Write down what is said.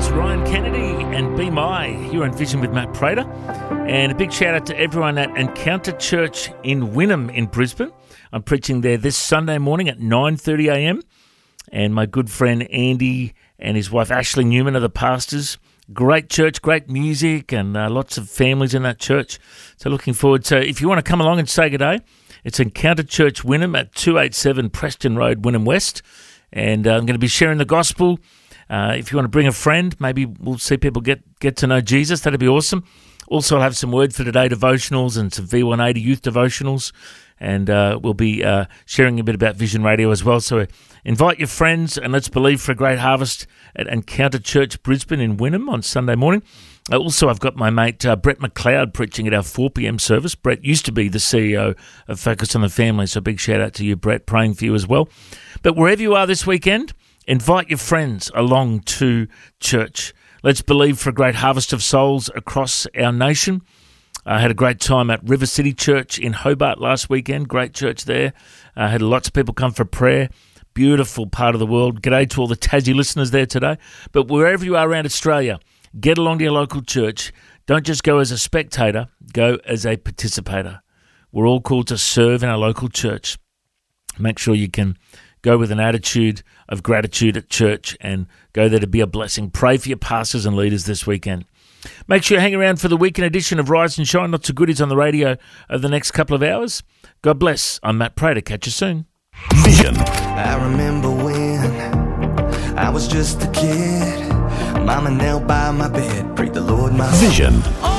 That's Ryan Kennedy and Be My. You're on Vision with Matt Prater. And a big shout out to everyone at Encounter Church in Wynnum in Brisbane. I'm preaching there this Sunday morning at 9:30 a.m. And my good friend Andy and his wife Ashley Newman are the pastors. Great church, great music, and lots of families in that church. So looking forward to, if you want to come along and say good day, it's Encounter Church Wynnum at 287 Preston Road, Wynnum West. And I'm going to be sharing the gospel. If you want to bring a friend, maybe we'll see people get to know Jesus. That'd be awesome. Also, I'll have some word for today devotionals and some V180 youth devotionals. And we'll be sharing a bit about Vision Radio as well. So invite your friends and let's believe for a great harvest at Encounter Church Brisbane in Wynnum on Sunday morning. Also, I've got my mate Brett McLeod preaching at our 4 p.m. service. Brett used to be the CEO of Focus on the Family, so big shout out to you, Brett, praying for you as well. But wherever you are this weekend, invite your friends along to church. Let's believe for a great harvest of souls across our nation. I had a great time at River City Church in Hobart last weekend. Great church there. I had lots of people come for prayer. Beautiful part of the world. G'day to all the Tassie listeners there today. But wherever you are around Australia, get along to your local church. Don't just go as a spectator, go as a participator. We're all called to serve in our local church. Make sure you can go with an attitude of gratitude at church and go there to be a blessing. Pray for your pastors and leaders this weekend. Make sure you hang around for the weekend edition of Rise and Shine. Lots of goodies on the radio over the next couple of hours. God bless. I'm Matt Prater. Catch you soon. Vision. I remember when I was just a kid. Mama knelt by my bed, prayed the Lord my Vision.